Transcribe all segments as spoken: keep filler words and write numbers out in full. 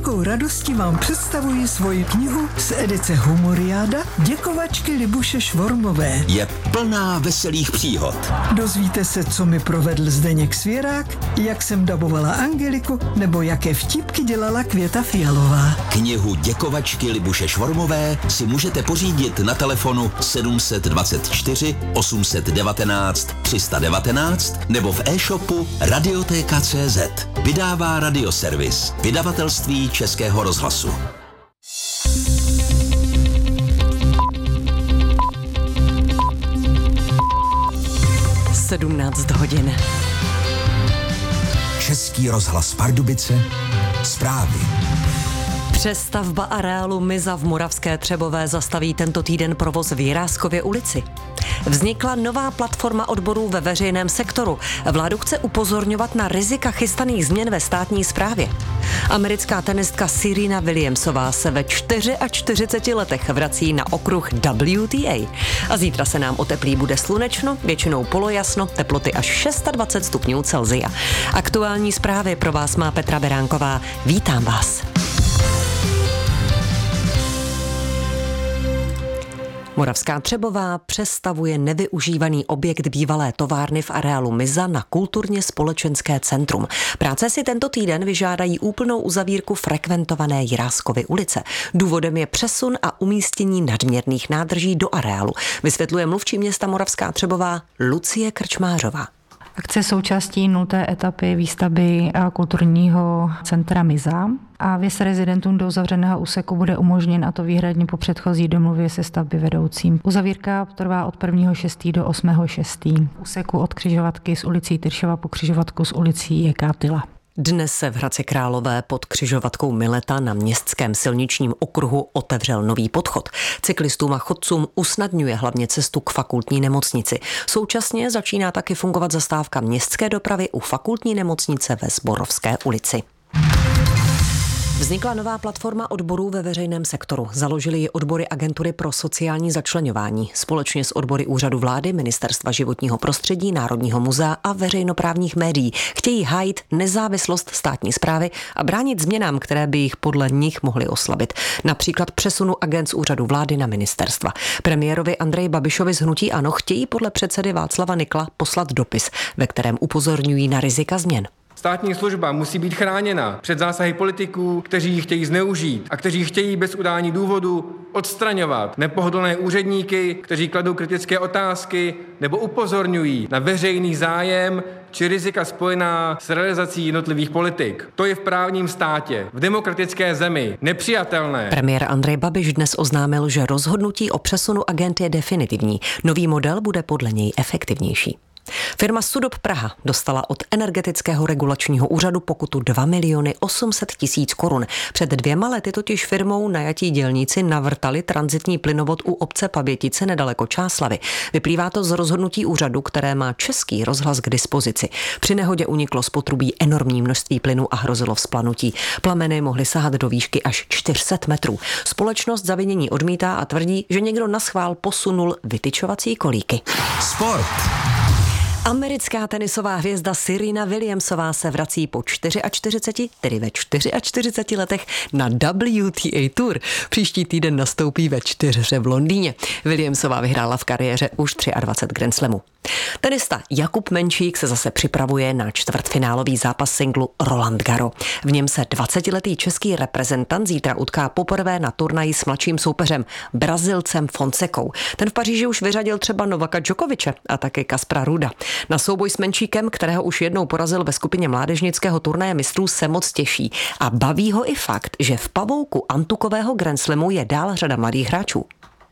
velkou radostí vám představuji svoji knihu z edice Humoriáda Děkovačky Libuše Švormové. Je plná veselých příhod. Dozvíte se, co mi provedl Zdeněk Svěrák, jak jsem dabovala Angeliku, nebo jaké vtipky dělala Květa Fialová. Knihu Děkovačky Libuše Švormové si můžete pořídit na telefonu sedm dva čtyři osm jedna devět tři jedna devět nebo v e-shopu Radiotéka tečka cé zet. Vydává Radioservis, vydavatelství Českého rozhlasu. sedmnáct hodin. Český rozhlas Pardubice, zprávy. Přestavba areálu Miza v Moravské Třebové zastaví tento týden provoz v Jiráskově ulici. Vznikla nová platforma odborů ve veřejném sektoru. Vládu chce upozorňovat na rizika chystaných změn ve státní správě. Americká tenistka Serena Williamsová se ve čtyřiceti čtyřech letech vrací na okruh W T A. A zítra se nám oteplí, bude slunečno, většinou polojasno, teploty až dvacet šest stupňů Celsia. Aktuální zprávy pro vás má Petra Beránková. Vítám vás. Moravská Třebová přestavuje nevyužívaný objekt bývalé továrny v areálu Miza na kulturně společenské centrum. Práce si tento týden vyžádají úplnou uzavírku frekventované Jiráskovy ulice. Důvodem je přesun a umístění nadměrných nádrží do areálu, vysvětluje mluvčí města Moravská Třebová Lucie Krčmářová. Akce součástí nulté etapy výstavby kulturního centra Miza a vjezd rezidentům do uzavřeného úseku bude umožněn, a to výhradně po předchozí domluvě se stavby vedoucím. Uzavírka trvá od prvního šestého do osmého šestého úseku od křižovatky s ulicí Tyršova po křižovatku s ulicí Jekátyla. Dnes se v Hradci Králové pod křižovatkou Mileta na městském silničním okruhu otevřel nový podchod. Cyklistům a chodcům usnadňuje hlavně cestu k fakultní nemocnici. Současně začíná taky fungovat zastávka městské dopravy u fakultní nemocnice ve Zborovské ulici. Vznikla nová platforma odborů ve veřejném sektoru. Založili ji odbory Agentury pro sociální začleňování. Společně s odbory Úřadu vlády, Ministerstva životního prostředí, Národního muzea a veřejnoprávních médií chtějí hájit nezávislost státní správy a bránit změnám, které by jich podle nich mohly oslabit. Například přesunu agent z Úřadu vlády na ministerstva. Premiérovi Andreji Babišovi z hnutí ANO chtějí podle předsedy Václava Nykla poslat dopis, ve kterém upozorňují na rizika změn. Státní služba musí být chráněna před zásahy politiků, kteří ji chtějí zneužít a kteří chtějí bez udání důvodu odstraňovat nepohodlné úředníky, kteří kladou kritické otázky nebo upozorňují na veřejný zájem či rizika spojená s realizací jednotlivých politik. To je v právním státě, v demokratické zemi nepřijatelné. Premiér Andrej Babiš dnes oznámil, že rozhodnutí o přesunu agent je definitivní. Nový model bude podle něj efektivnější. Firma Sudop Praha dostala od Energetického regulačního úřadu pokutu dva miliony osm set tisíc korun. Před dvěma lety totiž firmou najatí dělníci navrtali tranzitní plynovod u obce Pabětice nedaleko Čáslavy. Vyplývá to z rozhodnutí úřadu, které má Český rozhlas k dispozici. Při nehodě uniklo z potrubí enormní množství plynu a hrozilo vzplanutí. Plameny mohly sahat do výšky až čtyři sta metrů. Společnost zavinění odmítá a tvrdí, že někdo naschvál posunul vytyčovací kolíky. Sport. Americká tenisová hvězda Serena Williamsová se vrací po čtyřiceti čtyřech, tedy ve čtyřiceti čtyřech letech na W T A Tour. Příští týden nastoupí ve čtyřhře v Londýně. Williamsová vyhrála v kariéře už dvacet tři Grand Slamů. Tenista Jakub Menšík se zase připravuje na čtvrtfinálový zápas singlu Roland Garros. V něm se dvacetiletý český reprezentant zítra utká poprvé na turnaji s mladším soupeřem Brazilcem Fonsecou. Ten v Paříži už vyřadil třeba Novaka Djokoviče a také Kaspra Ruda. Na souboj s Menšíkem, kterého už jednou porazil ve skupině mládežnického turnaje mistrů, se moc těší. A baví ho i fakt, že v pavouku antukového Grand Slamu je dál řada mladých hráčů.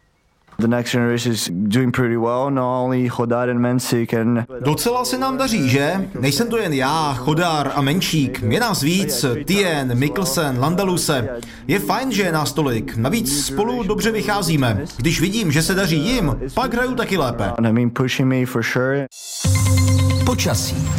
Docela se nám daří, že? Nejsem to jen já, Chodár a Menšík. Je nás víc, Tien, Mikkelsen, Landaluse. Je fajn, že je nás tolik. Navíc spolu dobře vycházíme. Když vidím, že se daří jim, pak hraju taky lépe. Počasí.